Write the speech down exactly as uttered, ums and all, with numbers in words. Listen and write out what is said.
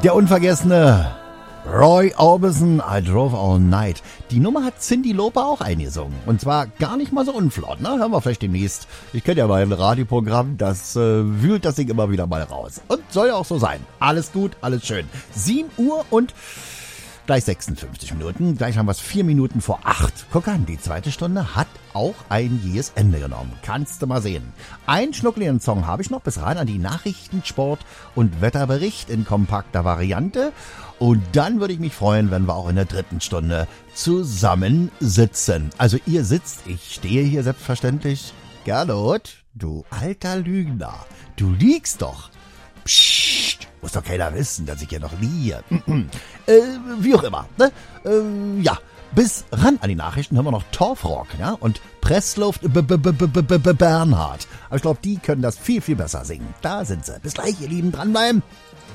Der unvergessene Roy Orbison, I Drove All Night. Die Nummer hat Cyndi Lauper auch eingesungen. Und zwar gar nicht mal so unflott, ne? Hören wir vielleicht demnächst. Ich kenne ja mein Radioprogramm, das äh, wühlt das Ding immer wieder mal raus. Und soll ja auch so sein. Alles gut, alles schön. sieben Uhr und gleich sechsundfünfzig Minuten. Gleich haben wir es vier Minuten vor acht. Guck an, die zweite Stunde hat auch ein jähes Ende genommen. Kannst du mal sehen. Einen schnuckligen Song habe ich noch bis rein an die Nachrichten, Sport und Wetterbericht in kompakter Variante. Und dann würde ich mich freuen, wenn wir auch in der dritten Stunde zusammen sitzen. Also ihr sitzt, ich stehe hier selbstverständlich. Gernot, du alter Lügner, du liegst doch. Psst, muss doch keiner wissen, dass ich hier noch liege. äh, wie auch immer, ne? Äh, ja, bis ran an die Nachrichten hören wir noch Torfrock, ja? Und Pressluft Bernhard. Aber ich glaube, die können das viel, viel besser singen. Da sind sie. Bis gleich, ihr Lieben, dranbleiben.